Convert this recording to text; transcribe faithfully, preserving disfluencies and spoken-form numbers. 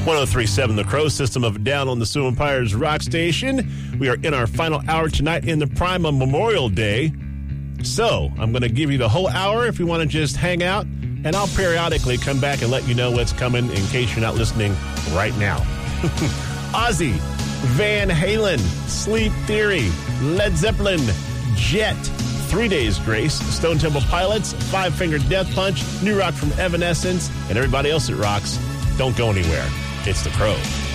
oh three point seven The Crow System of Down on the Sioux Empires Rock Station. We are in our final hour tonight in the prime of Memorial Day. So I'm going to give you the whole hour if you want to just hang out, and I'll periodically come back and let you know what's coming in case you're not listening right now. Ozzy, Van Halen, Sleep Theory, Led Zeppelin, Jet, Three Days Grace, Stone Temple Pilots, Five Finger Death Punch, New Rock from Evanescence, and everybody else that rocks. Don't go anywhere. It's The Crow.